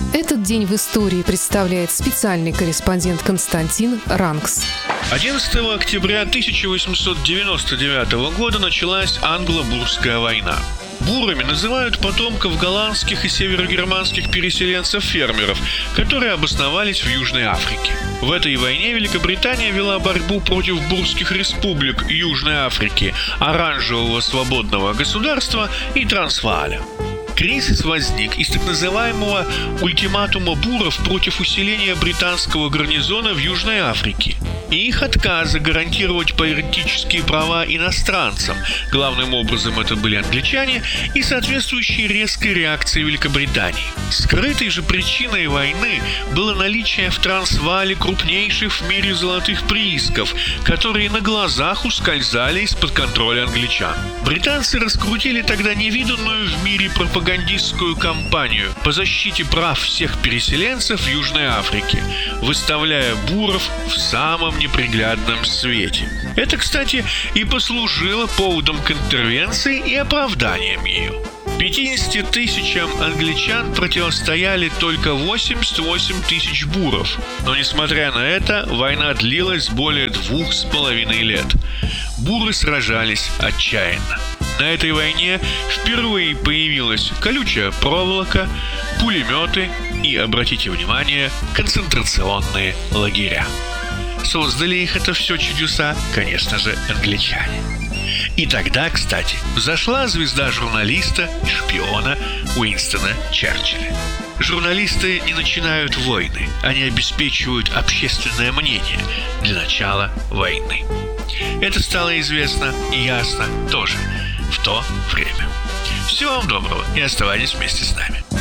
Этот день в истории представляет специальный корреспондент Константин Ранкс. 11 октября 1899 года началась Англо-Бурская война. Бурами называют потомков голландских и северогерманских переселенцев-фермеров, которые обосновались в Южной Африке. В этой войне Великобритания вела борьбу против бурских республик Южной Африки, Оранжевого свободного государства и Трансвааля. Кризис возник из так называемого ультиматума буров против усиления британского гарнизона в Южной Африке и их отказа гарантировать политические права иностранцам, главным образом это были англичане, и соответствующей резкой реакции Великобритании. Скрытой же причиной войны было наличие в Трансваале крупнейших в мире золотых приисков, которые на глазах ускользали из-под контроля англичан. Британцы раскрутили тогда невиданную в мире пропагандистскую кампанию по защите прав всех переселенцев в Южной Африке, выставляя буров в самом неприглядном свете. Это, кстати, и послужило поводом к интервенции и оправданием ее. 50 тысячам англичан противостояли только 88 тысяч буров. Но, несмотря на это, война длилась более 2,5 лет. Буры сражались отчаянно. На этой войне впервые появилась колючая проволока, пулеметы и, обратите внимание, концентрационные лагеря. Создали их это все чудеса, конечно же, англичане. И тогда, кстати, взошла звезда журналиста и шпиона Уинстона Черчилля. Журналисты не начинают войны, они обеспечивают общественное мнение для начала войны. Это стало известно и ясно тоже в то время. Всего вам доброго и оставайтесь вместе с нами.